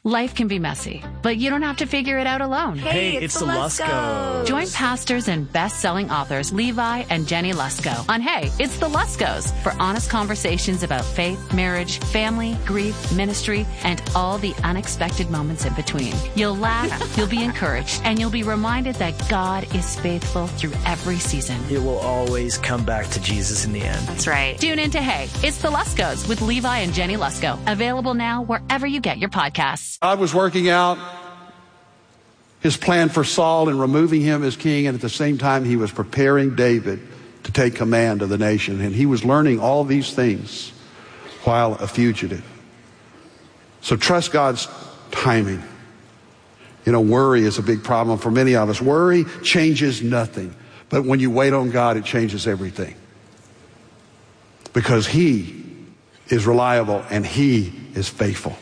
Life can be messy, but you don't have to figure it out alone. Hey, it's the Luskos. Join pastors and best-selling authors Levi and Jenny Lusko on Hey, It's the Luskos for honest conversations about faith, marriage, family, grief, ministry, and all the unexpected moments in between. You'll laugh, you'll be encouraged, and you'll be reminded that God is faithful through every season. It will always come back to Jesus in the end. That's right. Tune in to Hey, It's the Luskos with Levi and Jenny Lusko. Available now wherever you get your podcasts. God was working out his plan for Saul and removing him as king, and at the same time he was preparing David to take command of the nation. And he was learning all these things while a fugitive. So trust God's timing. You know, worry is a big problem for many of us. Worry changes nothing. But when you wait on God, it changes everything. Because he is reliable and he is faithful.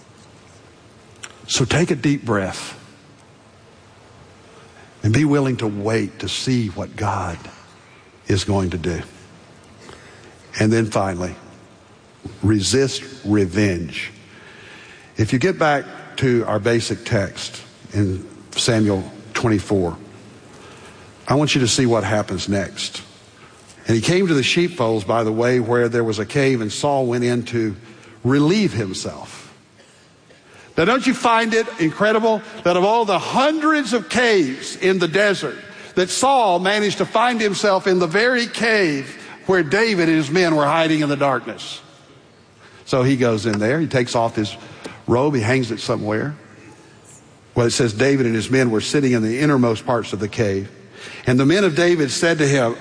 So take a deep breath and be willing to wait to see what God is going to do. And then finally, resist revenge. If you get back to our basic text in Samuel 24, I want you to see what happens next. And he came to the sheepfolds by the way where there was a cave, and Saul went in to relieve himself. Now, don't you find it incredible that of all the hundreds of caves in the desert, that Saul managed to find himself in the very cave where David and his men were hiding in the darkness? So he goes in there, he takes off his robe, he hangs it somewhere. Well, it says David and his men were sitting in the innermost parts of the cave. And the men of David said to him,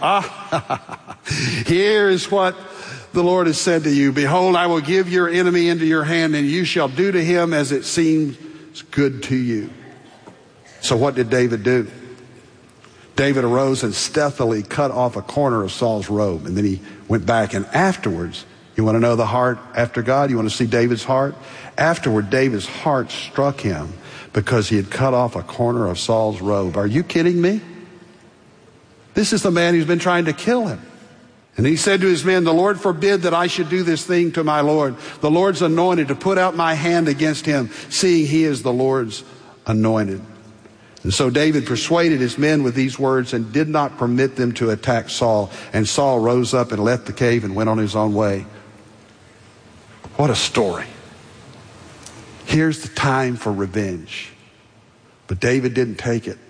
here is what the Lord has said to you. Behold, I will give your enemy into your hand, and you shall do to him as it seems good to you. So what did David do? David arose and stealthily cut off a corner of Saul's robe. And then he went back, and afterwards, you want to know the heart after God? You want to see David's heart? Afterward, David's heart struck him because he had cut off a corner of Saul's robe. Are you kidding me? This is the man who's been trying to kill him. And he said to his men, the Lord forbid that I should do this thing to my Lord. The Lord's anointed, to put out my hand against him, seeing he is the Lord's anointed. And so David persuaded his men with these words and did not permit them to attack Saul. And Saul rose up and left the cave and went on his own way. What a story. Here's the time for revenge. But David didn't take it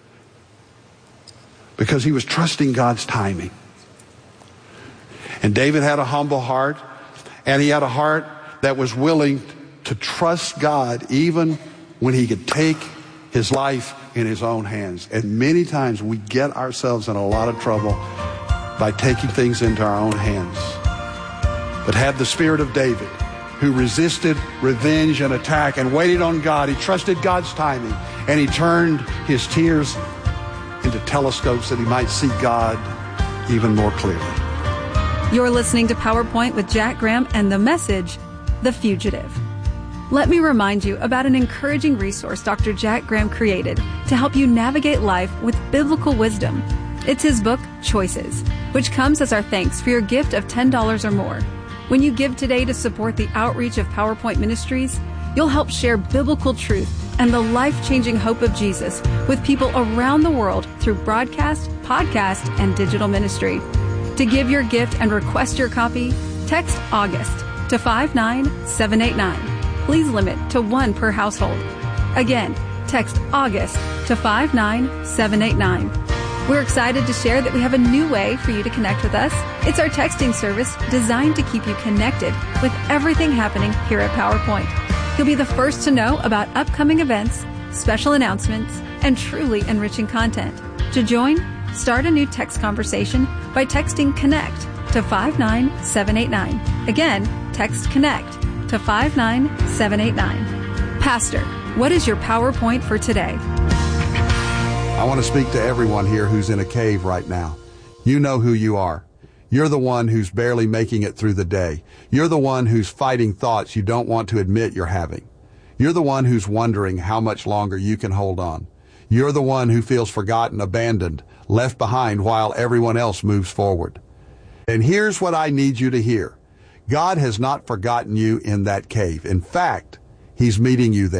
because he was trusting God's timing. And David had a humble heart, and he had a heart that was willing to trust God even when he could take his life in his own hands. And many times we get ourselves in a lot of trouble by taking things into our own hands. But have the spirit of David, who resisted revenge and attack and waited on God. He trusted God's timing, and he turned his tears into telescopes that he might see God even more clearly. You're listening to PowerPoint with Jack Graham and the message, The Fugitive. Let me remind you about an encouraging resource Dr. Jack Graham created to help you navigate life with biblical wisdom. It's his book, Choices, which comes as our thanks for your gift of $10 or more. When you give today to support the outreach of PowerPoint Ministries, you'll help share biblical truth and the life-changing hope of Jesus with people around the world through broadcast, podcast, and digital ministry. To give your gift and request your copy, text August to 59789. Please limit to one per household. Again, text August to 59789. We're excited to share that we have a new way for you to connect with us. It's our texting service designed to keep you connected with everything happening here at PowerPoint. You'll be the first to know about upcoming events, special announcements, and truly enriching content. To join, start a new text conversation by texting CONNECT to 59789. Again, text CONNECT to 59789. Pastor, what is your PowerPoint for today? I want to speak to everyone here who's in a cave right now. You know who you are. You're the one who's barely making it through the day. You're the one who's fighting thoughts you don't want to admit you're having. You're the one who's wondering how much longer you can hold on. You're the one who feels forgotten, abandoned, left behind while everyone else moves forward. And here's what I need you to hear. God has not forgotten you in that cave. In fact, He's meeting you there.